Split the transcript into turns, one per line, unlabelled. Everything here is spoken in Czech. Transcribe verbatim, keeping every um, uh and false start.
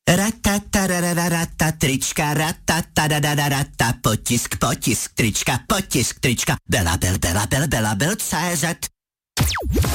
Ratatarararata, trička, ratatarararata, potisk, potisk, trička, potisk, trička, Bela, bel, bela, bel, bela, bel, C Z.